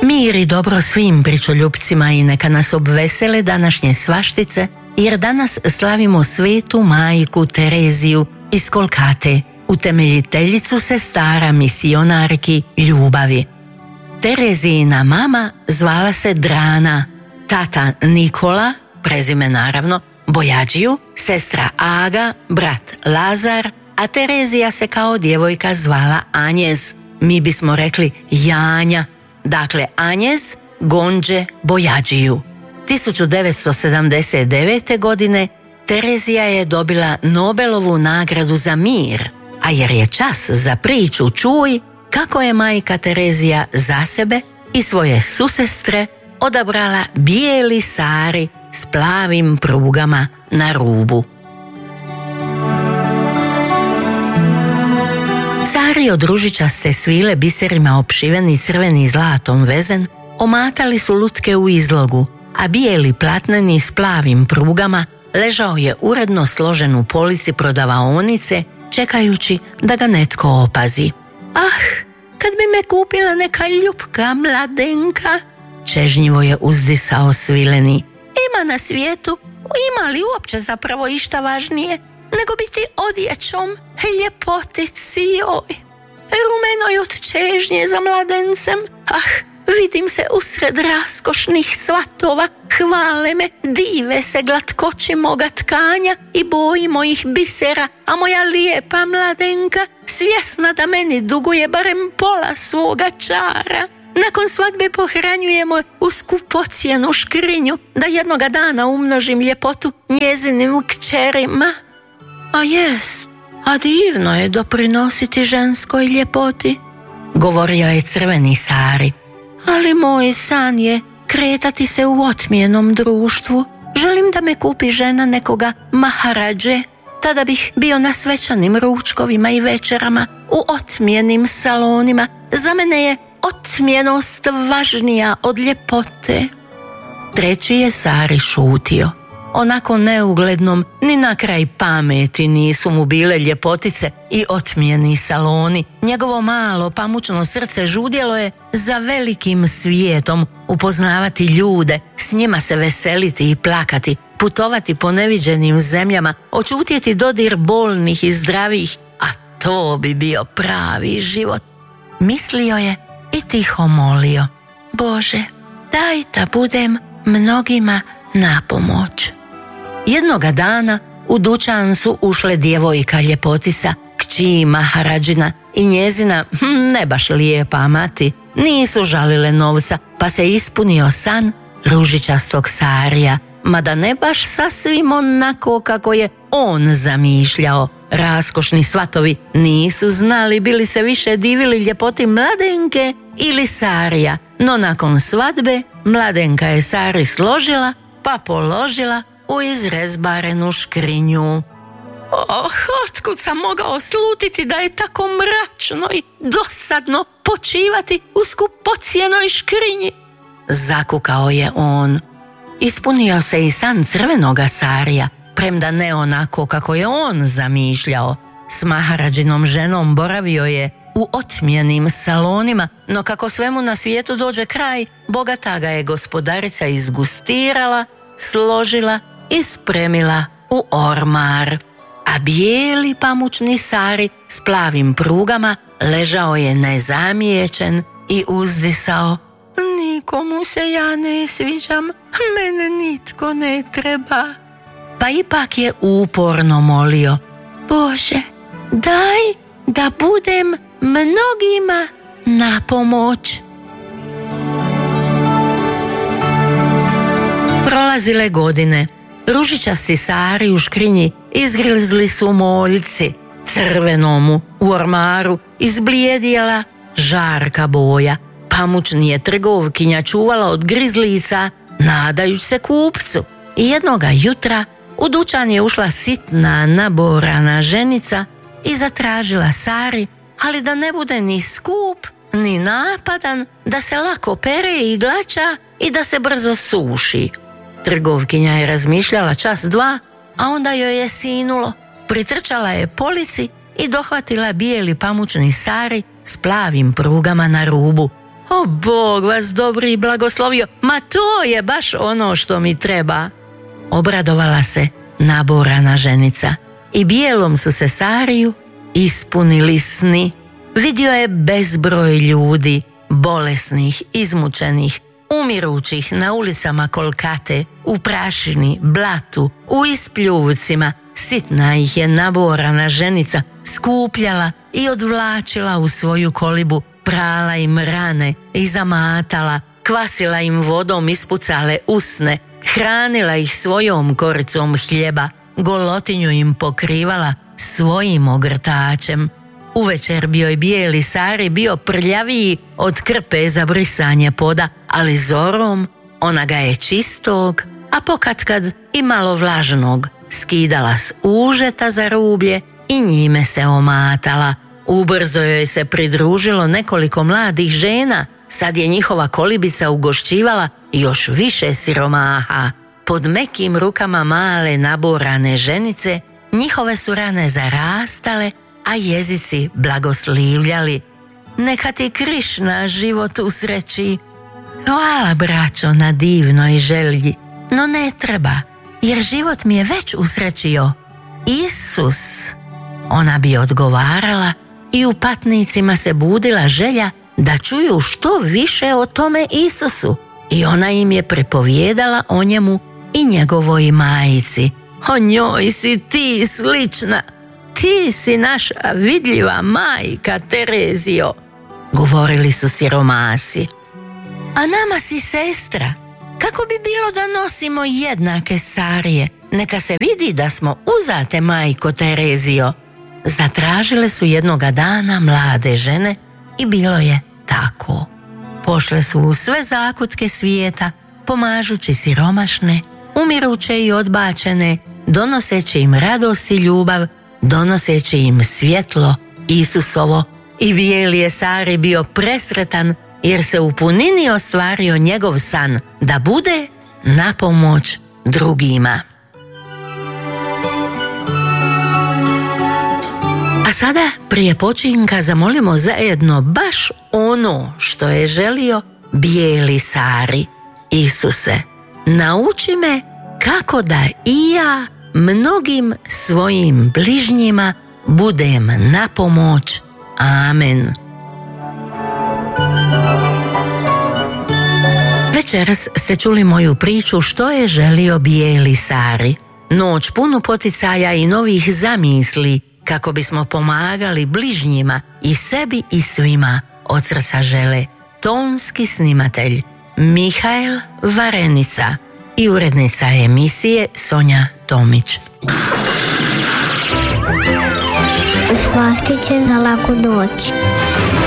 Mir i dobro svim pričoljupcima i neka nas obvesele današnje svaštice, jer danas slavimo svetu majku Tereziju iz Kolkate, utemeljiteljicu sestara misionarki ljubavi. Terezijina mama zvala se Drana, tata Nikola, prezime naravno, Bojađiju, sestra Aga, brat Lazar, a Terezija se kao djevojka zvala Anjez, mi bismo rekli Janja, dakle Anjez Gonđe Bojađiju. 1979. godine Terezija je dobila Nobelovu nagradu za mir, a jer je čas za priču čuj kako je majka Terezija za sebe i svoje susestre odabrala bijeli sari s plavim prugama na rubu. Sari od ružičaste svile biserima opšiveni crveni zlatom vezen omatali su lutke u izlogu, a bijeli platneni s plavim prugama ležao je uredno složen u polici prodavaonice, čekajući da ga netko opazi. Ah, kad bi me kupila neka ljupka mladenka, čežnjivo je uzdisao svileni. Ima na svijetu, ima li uopće zapravo išta važnije nego biti odjećom, ljepotici, joj, rumenoj od čežnje za mladencem. Ah, vidim se usred raskošnih svatova, hvale me, dive se glatkoći moga tkanja i boji mojih bisera, a moja lijepa mladenka, svjesna da meni duguje barem pola svoga čara, nakon svadbe pohranjujemo u skupocjenu škrinju da jednoga dana umnožim ljepotu njezinim kćerima. A jest, a divno je doprinositi ženskoj ljepoti, govorio je crveni sari. Ali moj san je kretati se u otmijenom društvu. Želim da me kupi žena nekoga maharadže, tada bih bio na svečanim ručkovima i večerama u otmijenim salonima. Za mene je otmjenost važnija od ljepote. Treći je sari šutio. Onako neuglednom ni na kraj pameti nisu mu bile ljepotice i otmjeni saloni. Njegovo malo pamučno srce žudjelo je za velikim svijetom, upoznavati ljude, s njima se veseliti i plakati, putovati po neviđenim zemljama, očutjeti dodir bolnih i zdravih, a to bi bio pravi život. Mislio je i tiho molio: Bože, daj da budem mnogima na pomoć. Jednoga dana u dućan su ušle djevojka ljepotica, kći maharadžina i njezina ne baš lijepa mati. Nisu žalile novca, pa se ispunio san ružičastog sarija, mada ne baš sasvim onako kako je on zamišljao. Raskošni svatovi nisu znali bili se više divili ljepoti mladenke ili sarija, no nakon svadbe mladenka je sari složila pa položila u izrezbarenu škrinju. Oh, otkud sam mogao slutiti da je tako mračno i dosadno počivati u skupocjenoj škrinji? Zakukao je on. Ispunio se i san crvenoga sarija, premda ne onako kako je on zamišljao. S maharadžinom ženom boravio je u otmjenim salonima, no kako svemu na svijetu dođe kraj, bogata ga je gospodarica izgustirala, složila i spremila u ormar. A bijeli pamučni sari s plavim prugama ležao je nezamijećen i uzdisao: Nikomu se ja ne sviđam, mene nitko ne treba. Pa ipak je uporno molio: Bože, daj da budem mnogima na pomoć. Prolazile godine. Ružičasti sari u škrinji izgrizli su moljci. Crvenomu u ormaru izblijedjela žarka boja. Pamučni je trgovkinja čuvala od grizlica, nadajući se kupcu. I jednoga jutra u dućan je ušla sitna naborana ženica i zatražila sari, ali da ne bude ni skup, ni napadan, da se lako pere i glača i da se brzo suši. Trgovkinja je razmišljala čas dva, a onda joj je sinulo. Pritrčala je polici i dohvatila bijeli pamučni sari s plavim prugama na rubu. O, Bog vas dobri i blagoslovio, ma to je baš ono što mi treba. Obradovala se naborana ženica i bijelom su se Sariju ispunili sni. Vidio je bezbroj ljudi, bolesnih, izmučenih, umirućih na ulicama Kolkate, u prašini, blatu, u ispljuvcima. Sitna ih je naborana ženica skupljala i odvlačila u svoju kolibu, prala im rane i zamatala, kvasila im vodom ispucale usne, hranila ih svojom koricom hljeba, golotinju im pokrivala svojim ogrtačem. Uvečer bio je bijeli Sari bio prljaviji od krpe za brisanje poda, ali zorom ona ga je čistog, a pokatkad i malo vlažnog, skidala s užeta za rublje i njime se omatala. Ubrzo joj se pridružilo nekoliko mladih žena, sad je njihova kolibica ugošćivala još više siromaha. Pod mekim rukama male naborane ženice njihove su rane zarastale, a jezici blagoslivljali. Neka ti Krišna život usreći. Hvala, braćo, na divnoj želji, no ne treba, jer život mi je već usrećio Isus. Ona bi odgovarala i u patnicima se budila želja da čuju što više o tome Isusu, i ona im je pripovijedala o njemu i njegovoj majici. O njoj si ti slična, ti si naša vidljiva majka Terezio, govorili su siromasi. A nama si sestra, kako bi bilo da nosimo jednake sarije, neka se vidi da smo uzate, majko Terezio. Zatražile su jednoga dana mlade žene i bilo je tako. Pošle su u sve zakutke svijeta, pomažući siromašne, umiruće i odbačene, donoseći im radost i ljubav, donoseći im svjetlo Isusovo. I bijeli je Sari bio presretan, jer se u punini ostvario njegov san da bude na pomoć drugima. A sada prije počinka zamolimo zajedno baš ono što je želio bijeli Sari. Isuse, nauči me kako da i ja mnogim svojim bližnjima budem na pomoć. Amen. Večeras ste čuli moju priču što je želio bijeli Sari. Noć punu poticaja i novih zamisli kako bismo pomagali bližnjima i sebi i svima od srca žele tonski snimatelj Mihael Varenica i urednica emisije Sonja Tomić. Slatkiće za laku noć.